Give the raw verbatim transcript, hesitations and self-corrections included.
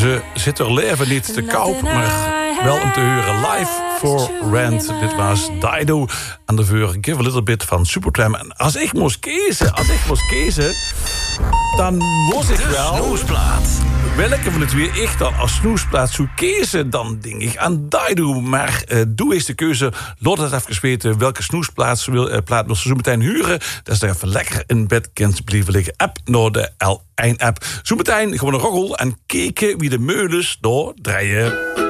Ze zit er leven niet te koop, maar wel om te huren live voor rent. Dit was Dido aan de veur Give a Little Bit van Supertramp. En als ik moest kiezen, als ik moest kiezen, dan moest ik wel... Snoesplaat. Welke van de twee ik dan als snoesplaat zou kiezen, dan denk ik aan Dido. Maar uh, doe eens de keuze. Laat het even weten welke snoesplaat wil, uh, plaat wil ze zo meteen huren. Dat is dan even lekker in bed kunt blijven liggen. App naar de L één app. Zo meteen gewoon een roggel en kijken wie de meulens door draaien.